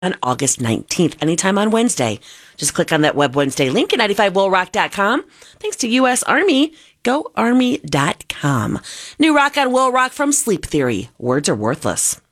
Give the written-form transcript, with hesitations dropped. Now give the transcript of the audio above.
on August 19th, anytime on Wednesday. Just click on that Web Wednesday link at 95willrock.com. Thanks to U.S. Army. GoArmy.com. New rock on Will Rock from Sleep Theory. Words are worthless.